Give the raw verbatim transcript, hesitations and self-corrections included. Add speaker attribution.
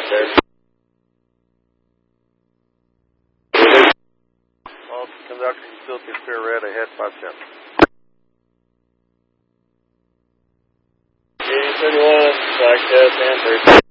Speaker 1: there.
Speaker 2: Well, conductor, you still can clear red ahead, five ten.
Speaker 1: eighty thirty-one, flag test and three.